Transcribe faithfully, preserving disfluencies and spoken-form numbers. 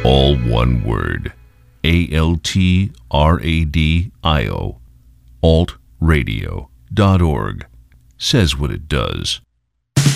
All one word. A L T R A D I O. alt radio dot org. Says what it does.